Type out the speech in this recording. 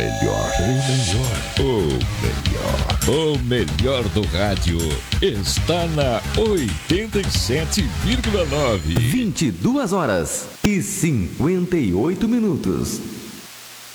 melhor. O melhor do rádio está na 87,9. 22 horas e 58 minutos.